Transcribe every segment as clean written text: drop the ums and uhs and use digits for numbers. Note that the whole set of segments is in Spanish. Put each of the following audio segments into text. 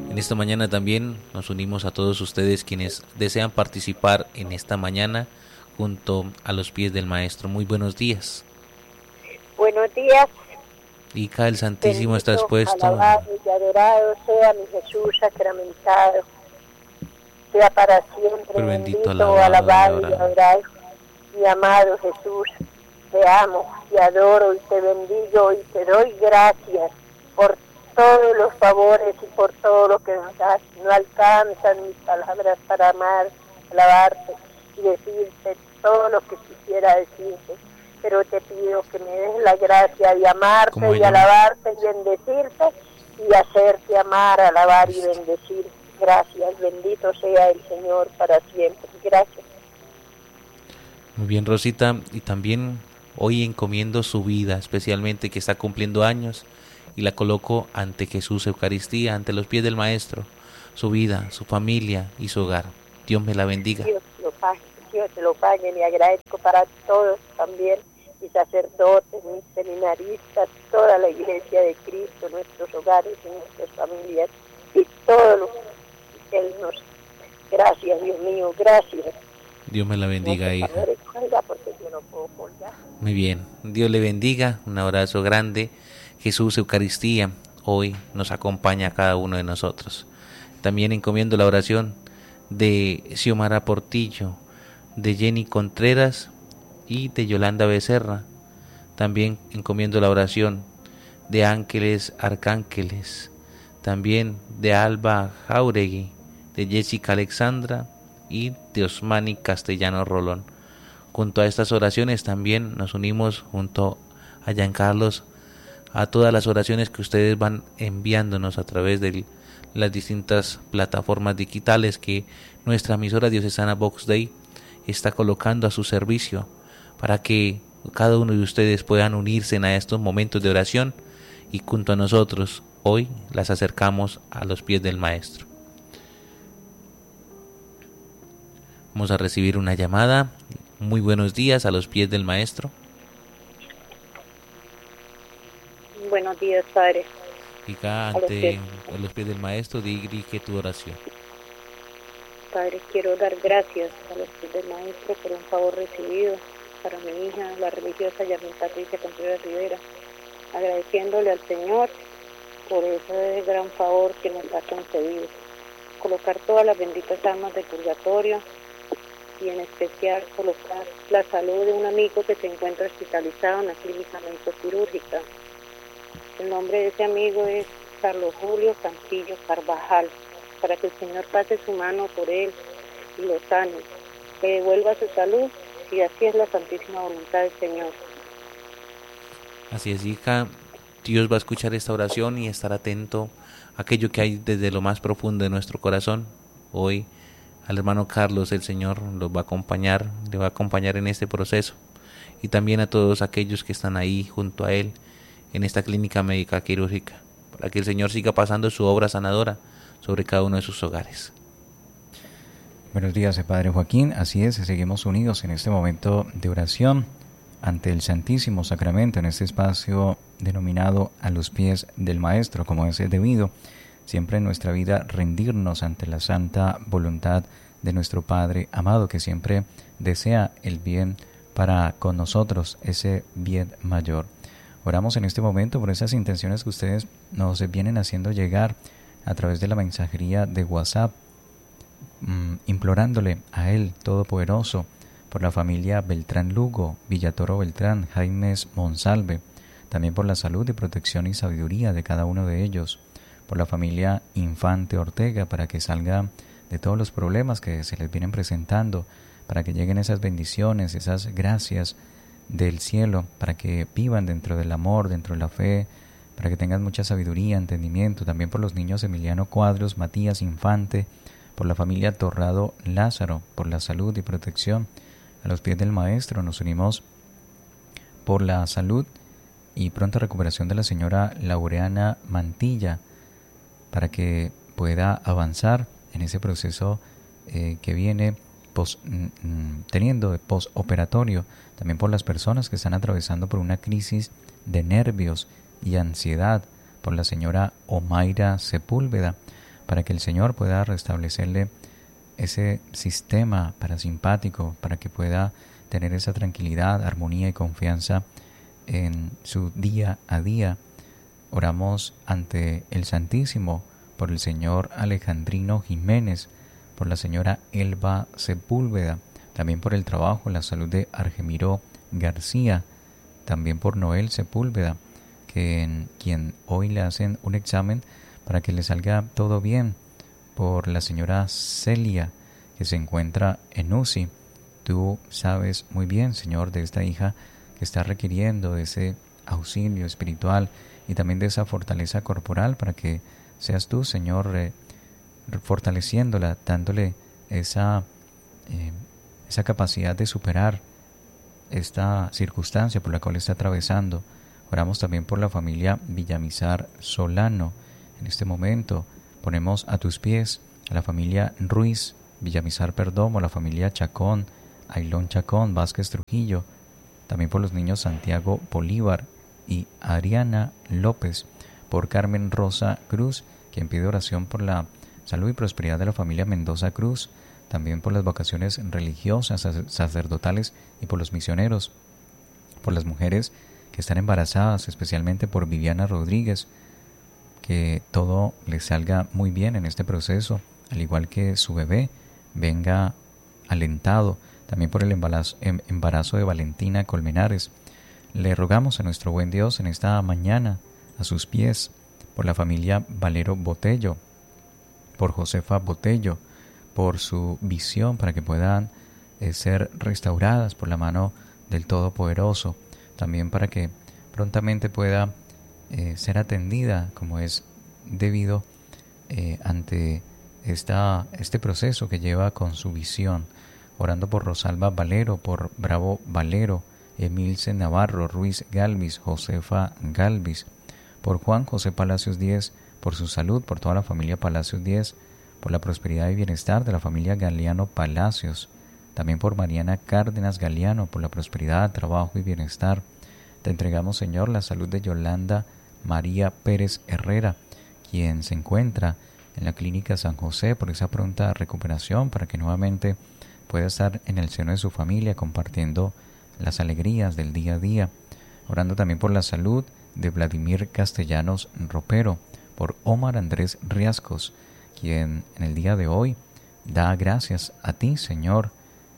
En esta mañana también nos unimos a todos ustedes quienes desean participar en esta mañana junto a los pies del Maestro. Muy buenos días. Buenos días. Hija, el Santísimo está Bendito, expuesto. alabado y adorado sea mi Jesús sacramentado. Sea para siempre Bendito, alabado y adorado. Mi amado Jesús, te amo, te adoro y te bendigo y te doy gracias por todos los favores y por todo lo que nos das. No alcanzan mis palabras para amar, alabarte y decirte todo lo que quisiera decirte. Pero te pido que me des la gracia de amarte y alabarte y bendecirte y hacerte amar, alabar y bendecir. Gracias, bendito sea el Señor para siempre. Gracias. Muy bien, Rosita, y también hoy encomiendo su vida, especialmente que está cumpliendo años, y la coloco ante Jesús Eucaristía, ante los pies del Maestro, su vida, su familia y su hogar. Dios me la bendiga. Dios te lo pague, le agradezco para todos también, mis sacerdotes, mis seminaristas, toda la Iglesia de Cristo, nuestros hogares y nuestras familias, y todo lo que Él nos... Gracias, Dios mío, gracias. Dios me la bendiga, hija. Porque yo no puedo colgar. Muy bien, Dios le bendiga, un abrazo grande. Jesús Eucaristía hoy nos acompaña a cada uno de nosotros. También encomiendo la oración de Xiomara Portillo, de Jenny Contreras y de Yolanda Becerra. También encomiendo la oración de Ángeles Arcángeles, también de Alba Jauregui, de Jessica Alexandra y de Osmani Castellano Rolón. Junto a estas oraciones también nos unimos junto a Giancarlos a todas las oraciones que ustedes van enviándonos a través de las distintas plataformas digitales que nuestra emisora diocesana Vox Dei está colocando a su servicio para que cada uno de ustedes puedan unirse a estos momentos de oración y junto a nosotros hoy las acercamos a los pies del Maestro. Vamos a recibir una llamada. Muy buenos días a los pies del Maestro. Buenos días, Padre. Hija, ante los pies del Maestro, dirige tu oración. Padre, quiero dar gracias a los pies del Maestro por un favor recibido para mi hija, la religiosa Yarmin Patricia Contreras Rivera, agradeciéndole al Señor por ese gran favor que nos ha concedido. Colocar todas las benditas almas del purgatorio y en especial colocar la salud de un amigo que se encuentra hospitalizado en la clínica médico-quirúrgica. El nombre de ese amigo es Carlos Julio Campillo Carvajal, para que el Señor pase su mano por él y lo sane, que devuelva su salud, y así es la santísima voluntad del Señor. Así es, hija, Dios va a escuchar esta oración y estar atento a aquello que hay desde lo más profundo de nuestro corazón. Hoy al hermano Carlos el Señor los va a acompañar, le va a acompañar en este proceso, y también a todos aquellos que están ahí junto a él en esta clínica médica quirúrgica, para que el Señor siga pasando su obra sanadora sobre cada uno de sus hogares. Buenos días, Padre Joaquín. Así es, seguimos unidos en este momento de oración ante el Santísimo Sacramento, en este espacio denominado a los pies del Maestro, como es debido siempre en nuestra vida rendirnos ante la santa voluntad de nuestro Padre amado, que siempre desea el bien para con nosotros, ese bien mayor. Oramos en este momento por esas intenciones que ustedes nos vienen haciendo llegar a través de la mensajería de WhatsApp, implorándole a Él Todopoderoso por la familia Beltrán Lugo, Villatoro Beltrán, Jaimes Monsalve, también por la salud y protección y sabiduría de cada uno de ellos, por la familia Infante Ortega, para que salga de todos los problemas que se les vienen presentando, para que lleguen esas bendiciones, esas gracias del cielo, para que vivan dentro del amor, dentro de la fe, para que tengan mucha sabiduría, entendimiento, también por los niños Emiliano Cuadros, Matías Infante, por la familia Torrado Lázaro, por la salud y protección. A los pies del Maestro nos unimos por la salud y pronta recuperación de la señora Laureana Mantilla, para que pueda avanzar en ese proceso que viene teniendo de postoperatorio, también por las personas que están atravesando por una crisis de nervios y ansiedad, por la señora Omaira Sepúlveda, para que el Señor pueda restablecerle ese sistema parasimpático, para que pueda tener esa tranquilidad, armonía y confianza en su día a día. Oramos ante el Santísimo por el señor Alejandrino Jiménez, por la señora Elba Sepúlveda, también por el trabajo, la salud de Argemiro García, también por Noel Sepúlveda, quien hoy le hacen un examen para que le salga todo bien, por la señora Celia, que se encuentra en UCI. Tú sabes muy bien, Señor, de esta hija que está requiriendo de ese auxilio espiritual y también de esa fortaleza corporal, para que seas tú, Señor, fortaleciéndola, dándole esa capacidad de superar esta circunstancia por la cual está atravesando. Oramos también por la familia Villamizar Solano. En este momento ponemos a tus pies a la familia Ruiz Villamizar Perdomo, la familia Chacón, Ailón Chacón, Vázquez Trujillo, también por los niños Santiago Bolívar y Ariana López, por Carmen Rosa Cruz, quien pide oración por la salud y prosperidad de la familia Mendoza Cruz, también por las vocaciones religiosas, sacerdotales y por los misioneros, por las mujeres que están embarazadas, especialmente por Viviana Rodríguez, que todo le salga muy bien en este proceso, al igual que su bebé venga alentado, también por el embarazo de Valentina Colmenares. Le rogamos a nuestro buen Dios en esta mañana, a sus pies, por la familia Valero Botello, por Josefa Botello, por su visión, para que puedan ser restauradas por la mano del Todopoderoso, también para que prontamente pueda ser atendida como es debido ante este proceso que lleva con su visión. Orando por Rosalba Valero, por Bravo Valero, Emilce Navarro, Ruiz Galvis, Josefa Galvis, por Juan José Palacios Díez, por su salud, por toda la familia Palacios Díez, por la prosperidad y bienestar de la familia Galeano Palacios, también por Mariana Cárdenas Galeano, por la prosperidad, trabajo y bienestar. Te entregamos, Señor, la salud de Yolanda María Pérez Herrera, quien se encuentra en la clínica San José, por esa pronta recuperación, para que nuevamente pueda estar en el seno de su familia compartiendo las alegrías del día a día. Orando también por la salud de Vladimir Castellanos Ropero, por Omar Andrés Riascos, quien en el día de hoy da gracias a ti, Señor,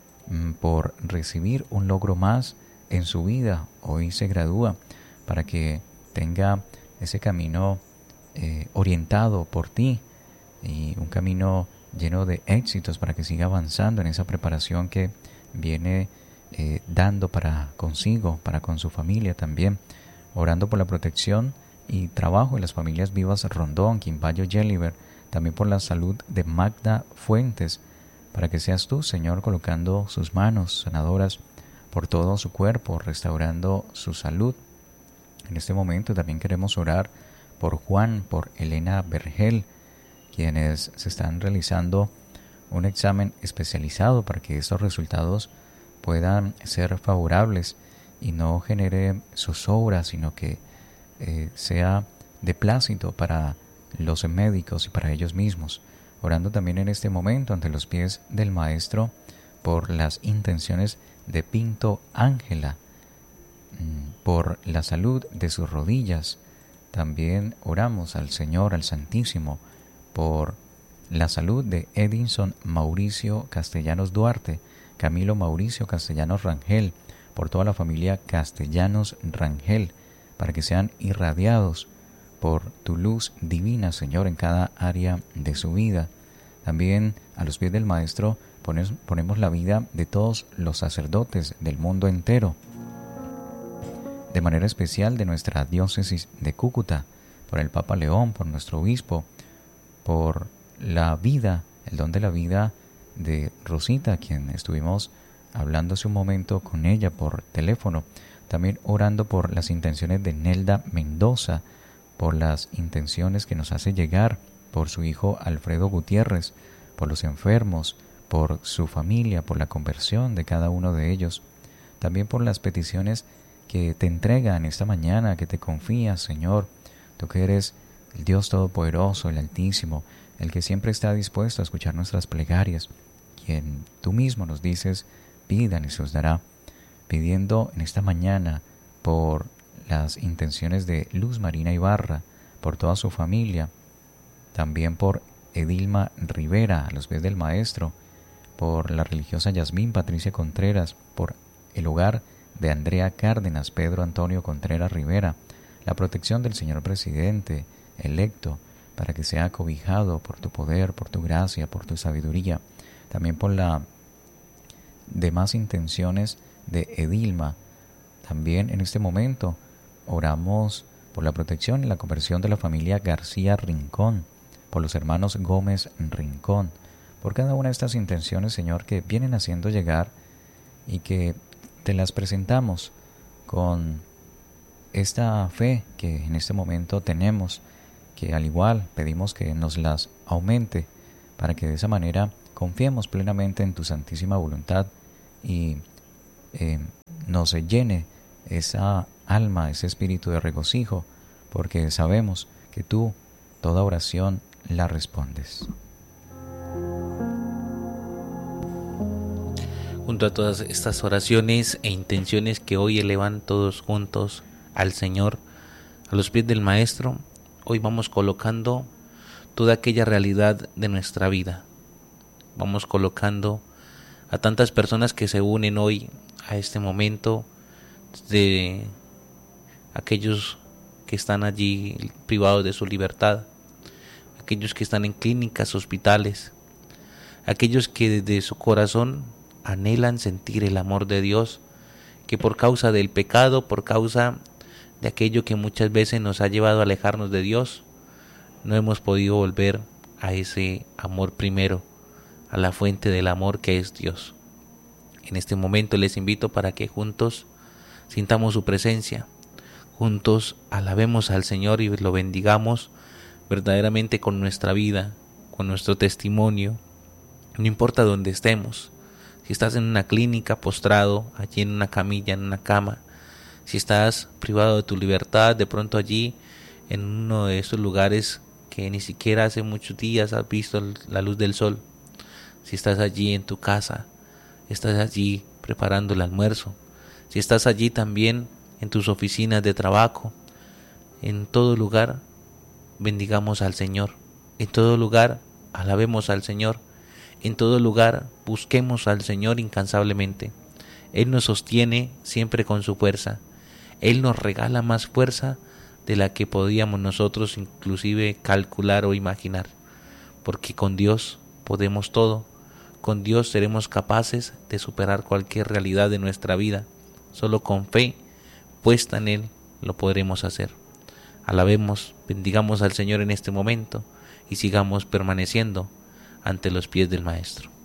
por recibir un logro más en su vida. Hoy se gradúa, para que tenga ese camino orientado por ti y un camino lleno de éxitos, para que siga avanzando en esa preparación que viene dando para consigo, para con su familia también. Orando por la protección y trabajo de las familias Vivas Rondón, Quimbayo Yeliver, también por la salud de Magda Fuentes, para que seas tú, Señor, colocando sus manos sanadoras por todo su cuerpo, restaurando su salud. En este momento también queremos orar por Juan, por Elena Vergel, quienes se están realizando un examen especializado para que estos resultados puedan ser favorables y no genere zozobra, sino que sea de plácito para los médicos y para ellos mismos. Orando también en este momento ante los pies del Maestro por las intenciones de Pinto Ángela, por la salud de sus rodillas. También oramos al Señor, al Santísimo, por la salud de Edinson Mauricio Castellanos Duarte, Camilo Mauricio Castellanos Rangel, por toda la familia Castellanos Rangel, para que sean irradiados por tu luz divina, Señor, en cada área de su vida. También a los pies del Maestro ponemos la vida de todos los sacerdotes del mundo entero, de manera especial de nuestra diócesis de Cúcuta, por el Papa León, por nuestro obispo, por la vida, el don de la vida de Rosita, quien estuvimos hablando hace un momento con ella por teléfono. También orando por las intenciones de Nelda Mendoza, por las intenciones que nos hace llegar, por su hijo Alfredo Gutiérrez, por los enfermos, por su familia, por la conversión de cada uno de ellos. También por las peticiones que te entregan esta mañana, que te confías, Señor, tú que eres el Dios Todopoderoso, el Altísimo, el que siempre está dispuesto a escuchar nuestras plegarias, quien tú mismo nos dices, pidan y se os dará, pidiendo en esta mañana por las intenciones de Luz Marina Ibarra, por toda su familia, también por Edilma Rivera, a los pies del Maestro, por la religiosa Yasmín Patricia Contreras, por el hogar de Andrea Cárdenas, Pedro Antonio Contreras Rivera, la protección del señor presidente electo, para que sea acobijado por tu poder, por tu gracia, por tu sabiduría, también por las demás intenciones de Edilma. También en este momento oramos por la protección y la conversión de la familia García Rincón, por los hermanos Gómez Rincón, por cada una de estas intenciones, Señor, que vienen haciendo llegar y que te las presentamos con esta fe que en este momento tenemos, que al igual pedimos que nos las aumente, para que de esa manera confiemos plenamente en tu santísima voluntad y nos llene esa alma, ese espíritu de regocijo, porque sabemos que tú toda oración la respondes. Junto a todas estas oraciones e intenciones que hoy elevan todos juntos al Señor, a los pies del Maestro, hoy vamos colocando toda aquella realidad de nuestra vida. Vamos colocando a tantas personas que se unen hoy a este momento, de aquellos que están allí privados de su libertad, aquellos que están en clínicas, hospitales, aquellos que desde su corazón anhelan sentir el amor de Dios, que por causa del pecado, por causa de aquello que muchas veces nos ha llevado a alejarnos de Dios, no hemos podido volver a ese amor primero, a la fuente del amor que es Dios. En este momento les invito para que juntos sintamos su presencia, juntos alabemos al Señor y lo bendigamos verdaderamente con nuestra vida, con nuestro testimonio, no importa dónde estemos. Si estás en una clínica, postrado, allí en una camilla, en una cama, si estás privado de tu libertad, de pronto allí en uno de esos lugares que ni siquiera hace muchos días has visto la luz del sol, si estás allí en tu casa, estás allí preparando el almuerzo, si estás allí también en tus oficinas de trabajo, en todo lugar bendigamos al Señor, en todo lugar alabemos al Señor, en todo lugar busquemos al Señor incansablemente. Él nos sostiene siempre con su fuerza, Él nos regala más fuerza de la que podíamos nosotros inclusive calcular o imaginar, porque con Dios podemos todo, con Dios seremos capaces de superar cualquier realidad de nuestra vida, solo con fe puesta en Él lo podremos hacer. Alabemos, bendigamos al Señor en este momento y sigamos permaneciendo ante los pies del Maestro.